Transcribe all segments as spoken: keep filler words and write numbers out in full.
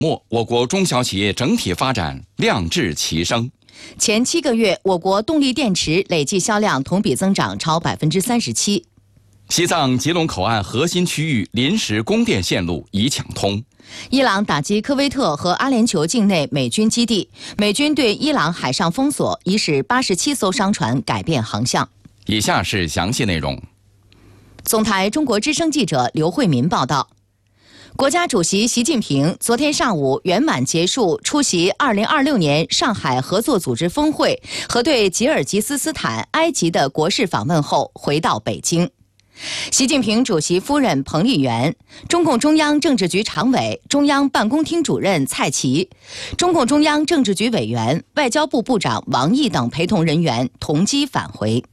末，我国中小企业整体发展亮质齐升。 前七个月，我国动力电池累计销量同比增长超百分之三十七。 西藏吉隆口岸核心区域临时供电线路已抢通。 伊朗打击科威特和阿联酋境内美军基地，美军对伊朗海上封锁，已使八十七艘商船改变航向。 以下是详细内容。 总台中国之声记者刘慧民报道。国家主席习近平昨天上午圆满结束出席二零二六年上海合作组织峰会和对吉尔吉斯斯坦、埃及的国事访问后，回到北京。习近平主席夫人彭丽媛、中共中央政治局常委、中央办公厅主任蔡奇、中共中央政治局委员、外交部部长王毅等陪同人员同机返回。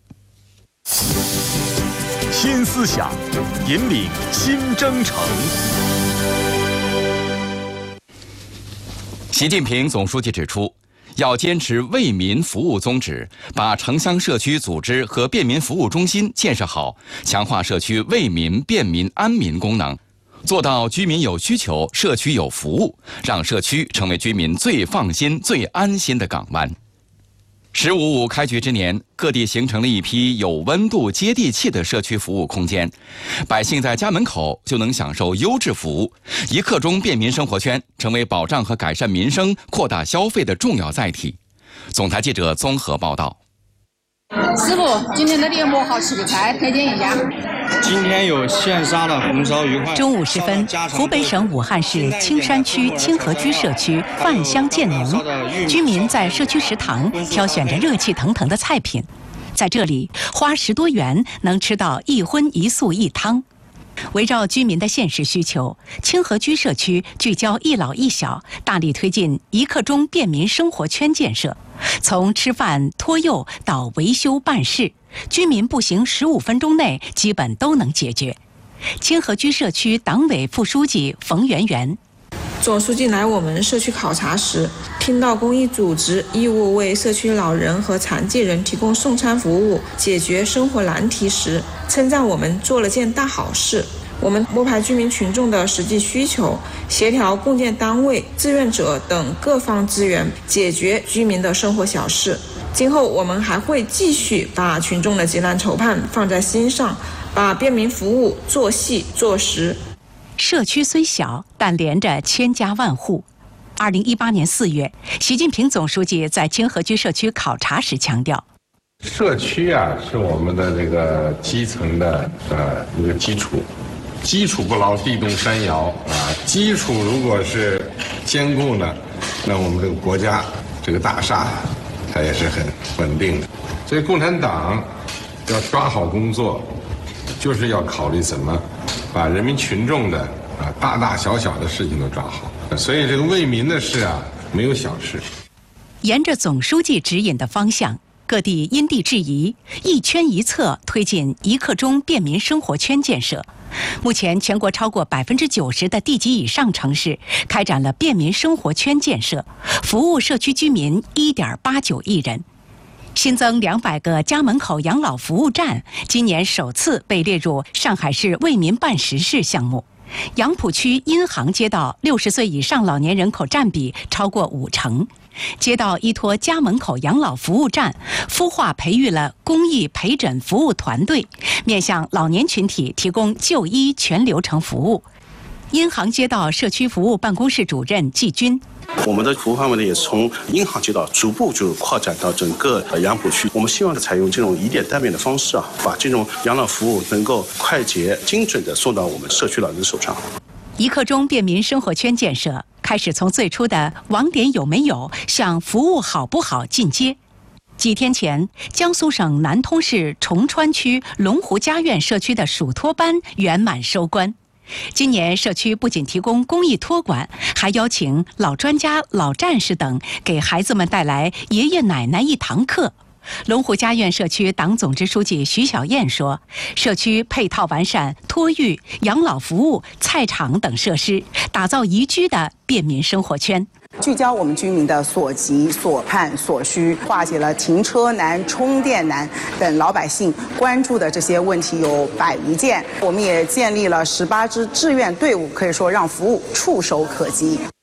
新思想，引领新征程。 习近平总书记指出，要坚持为民服务宗旨，把城乡社区组织和便民服务中心建设好，强化社区为民、便民、安民功能，做到居民有需求，社区有服务，让社区成为居民最放心、最安心的港湾。十五五开局之年，各地形成了一批有温度、接地气的社区服务空间，百姓在家门口就能享受优质服务。一刻钟便民生活圈成为保障和改善民生、扩大消费的重要载体。总台记者综合报道。 师傅，今天的面膜好吃的菜，推荐一家。 今天有现杀的红烧鱼块。 中午时分，湖北省武汉市青山区清河居社区饭香渐浓，居民在社区食堂挑选着热气腾腾的菜品，在这里花十多元能吃到一荤一素一汤。围绕居民的现实需求，清河居社区聚焦一老一小，大力推进一刻钟便民生活圈建设。从吃饭、托幼到维修办事，居民步行十五分钟内基本都能解决。清河居社区党委副书记冯媛媛。 总书记来我们社区考察时，听到公益组织义务为社区老人和残疾人提供送餐服务，解决生活难题时，称赞我们做了件大好事。我们摸排居民群众的实际需求，协调共建单位、志愿者等各方资源，解决居民的生活小事。今后我们还会继续把群众的急难愁盼放在心上，把便民服务做细做实。 社区虽小，但连着千家万户。二零一八年四月，习近平总书记在清河居社区考察时强调， 社区啊是我们的这个基层的呃一个基础，基础不牢，地动山摇啊。基础如果是坚固呢，那我们这个国家这个大厦它也是很稳定的。所以共产党要抓好工作，就是要考虑怎么把人民群众的啊大大小小的事情都抓好。所以这个为民的事啊，没有小事。 沿着总书记指引的方向，各地因地制宜，一圈一策推进一刻钟便民生活圈建设。目前，全国超过百分之九十的地级以上城市开展了便民生活圈建设，服务社区居民一点八九亿人。新增两百个家门口养老服务站，今年首次被列入上海市为民办实事项目。杨浦区殷杭街道六十岁以上老年人口占比超过五成，街道依托家门口养老服务站，孵化培育了公益陪诊服务团队，面向老年群体提供就医全流程服务。殷杭街道社区服务办公室主任季军。 我们的服务范围呢，也是从殷杭街道逐步就扩展到整个杨浦区。我们希望采用这种以点带面的方式啊，把这种养老服务能够快捷、精准地送到我们社区老人手上。 一刻钟便民生活圈建设开始从最初的网点有没有向服务好不好进阶。几天前，江苏省南通市崇川区龙湖家苑社区的属托班圆满收官。今年社区不仅提供公益托管，还邀请老专家、老战士等给孩子们带来爷爷奶奶一堂课。龙湖家苑社区党总支书记徐小燕说，社区配套完善托育、养老服务、菜场等设施，打造宜居的便民生活圈。 聚焦我们居民的所急、所盼、所需，化解了停车难、充电难等老百姓关注的这些问题有百余件。我们也建立了十八支志愿队伍，可以说让服务触手可及。